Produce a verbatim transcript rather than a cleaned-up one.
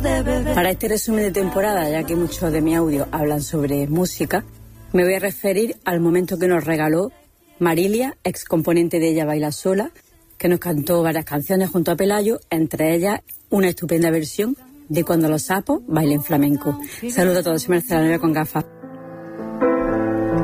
Para este resumen de temporada, ya que muchos de mis audios hablan sobre música, me voy a referir al momento que nos regaló Marilia, ex componente de Ella Baila Sola, que nos cantó varias canciones junto a Pelayo, entre ellas una estupenda versión de Cuando los sapos bailen flamenco. Saludos a todos, soy Marcela Nueva con gafas.